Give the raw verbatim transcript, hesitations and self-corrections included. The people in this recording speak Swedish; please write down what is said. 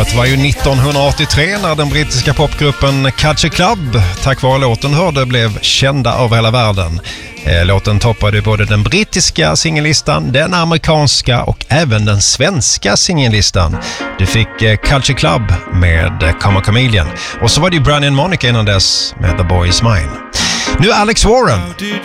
Året var ju nittonhundraåttiotre när den brittiska popgruppen Culture Club tack vare låten hörde blev kända över hela världen. Låten toppade både den brittiska singellistan, den amerikanska och även den svenska singellistan. Du fick Culture Club med Come a Chameleon. Och så var det ju Brandy and Monica innan dess med The Boy Is Mine. Nu Alex Warren.